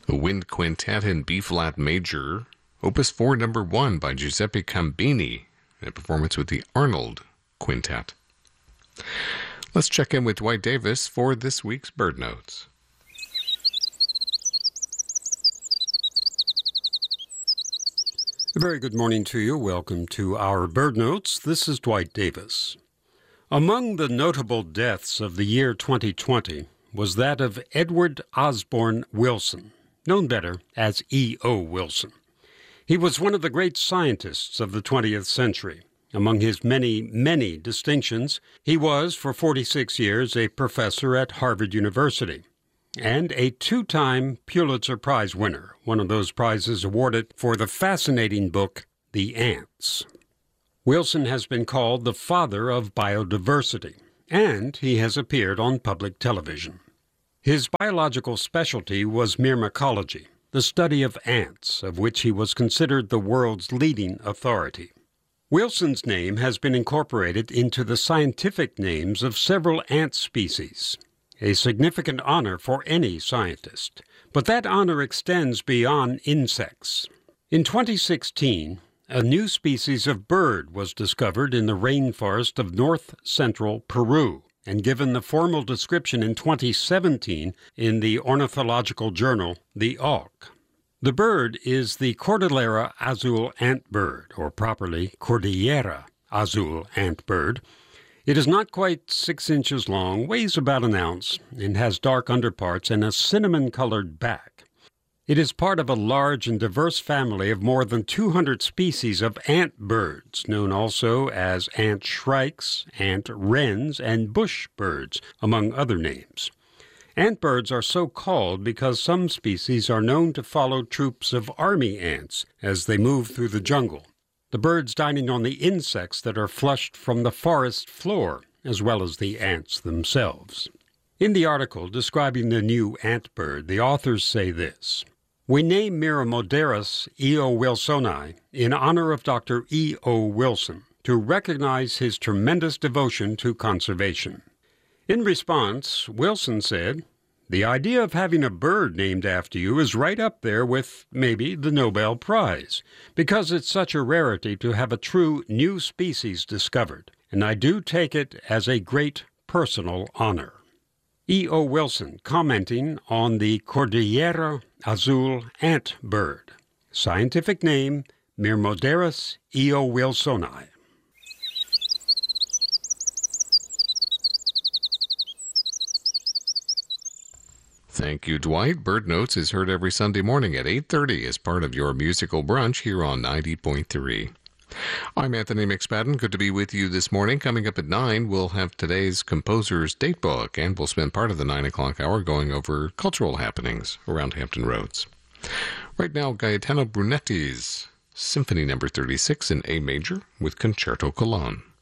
The Wind Quintet in B-flat major, Opus 4, number 1 by Giuseppe Cambini, in a performance with the Arnold Quintet. Let's check in with Dwight Davis for this week's Bird Notes. A very good morning to you. Welcome to our Bird Notes. This is Dwight Davis. Among the notable deaths of the year 2020 was that of Edward Osborne Wilson, known better as E.O. Wilson. He was one of the great scientists of the 20th century. Among his many distinctions, he was, for 46 years, a professor at Harvard University and a two-time Pulitzer Prize winner, one of those prizes awarded for the fascinating book, The Ants. Wilson has been called the father of biodiversity, and he has appeared on public television. His biological specialty was myrmecology, the study of ants, of which he was considered the world's leading authority. Wilson's name has been incorporated into the scientific names of several ant species, a significant honor for any scientist. But that honor extends beyond insects. In 2016, a new species of bird was discovered in the rainforest of north-central Peru and given the formal description in 2017 in the ornithological journal, The Auk. The bird is the Cordillera azul antbird, or properly Cordillera azul antbird. It is not quite 6 inches long, weighs about an ounce, and has dark underparts and a cinnamon-colored back. It is part of a large and diverse family of more than 200 species of ant birds, known also as ant shrikes, ant wrens, and bush birds, among other names. Ant birds are so called because some species are known to follow troops of army ants as they move through the jungle, the birds dining on the insects that are flushed from the forest floor, as well as the ants themselves. In the article describing the new ant bird, the authors say this: "We name Myrmoderus E.O. wilsoni in honor of Dr. E.O. Wilson to recognize his tremendous devotion to conservation." In response, Wilson said, "The idea of having a bird named after you is right up there with, maybe, the Nobel Prize, because it's such a rarity to have a true new species discovered, and I do take it as a great personal honor." E.O. Wilson commenting on the Cordillera azul ant bird. Scientific name, Myrmoderus E.O. wilsoni. Thank you, Dwight. Bird Notes is heard every Sunday morning at 8:30 as part of your musical brunch here on 90.3. I'm Anthony McSpadden. Good to be with you this morning. Coming up at 9, we'll have today's composer's datebook, and we'll spend part of the 9 o'clock hour going over cultural happenings around Hampton Roads. Right now, Gaetano Brunetti's Symphony No. 36 in A major with Concerto Cologne.